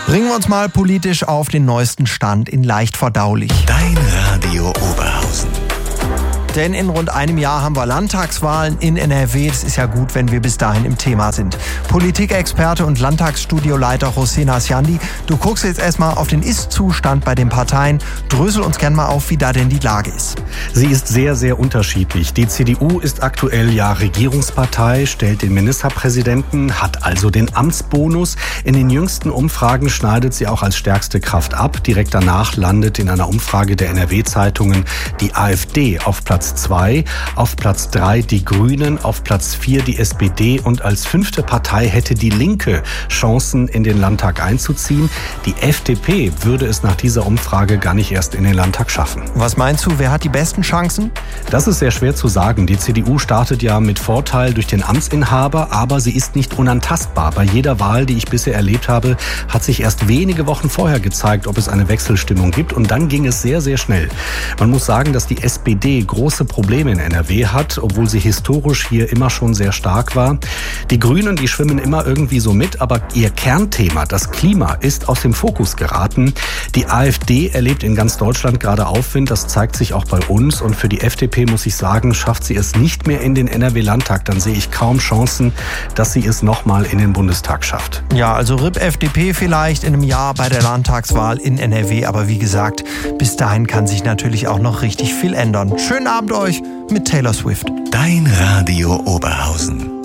Bringen wir uns mal politisch auf den neuesten Stand in leicht verdaulich. Dein Radio Oberhausen. Denn in rund einem Jahr haben wir Landtagswahlen in NRW. Das ist ja gut, wenn wir bis dahin im Thema sind. Politikexperte und Landtagsstudioleiter Hossein Hasyandi, du guckst jetzt erstmal auf den Ist-Zustand bei den Parteien. Drösel uns gern mal auf, wie da denn die Lage ist. Sie ist sehr, sehr unterschiedlich. Die CDU ist aktuell ja Regierungspartei, stellt den Ministerpräsidenten, hat also den Amtsbonus. In den jüngsten Umfragen schneidet sie auch als stärkste Kraft ab. Direkt danach landet in einer Umfrage der NRW-Zeitungen die AfD auf Platz 2, auf Platz 3 die Grünen, auf Platz 4 die SPD und als 5. Partei hätte die Linke Chancen, in den Landtag einzuziehen. Die FDP würde es nach dieser Umfrage gar nicht erst in den Landtag schaffen. Was meinst du, wer hat die besten Chancen? Das ist sehr schwer zu sagen. Die CDU startet ja mit Vorteil durch den Amtsinhaber, aber sie ist nicht unantastbar. Bei jeder Wahl, die ich bisher erlebt habe, hat sich erst wenige Wochen vorher gezeigt, ob es eine Wechselstimmung gibt und dann ging es sehr, sehr schnell. Man muss sagen, dass die SPD große Probleme in NRW hat, obwohl sie historisch hier immer schon sehr stark war. Die Grünen, die schwimmen immer irgendwie so mit, aber ihr Kernthema, das Klima, ist aus dem Fokus geraten. Die AfD erlebt in ganz Deutschland gerade Aufwind, das zeigt sich auch bei uns. Und für die FDP muss ich sagen, schafft sie es nicht mehr in den NRW-Landtag, dann sehe ich kaum Chancen, dass sie es nochmal in den Bundestag schafft. Ja, also RIP FDP vielleicht in einem Jahr bei der Landtagswahl in NRW. Aber wie gesagt, bis dahin kann sich natürlich auch noch richtig viel ändern. Schönen Abend euch mit Taylor Swift. Dein Radio Oberhausen.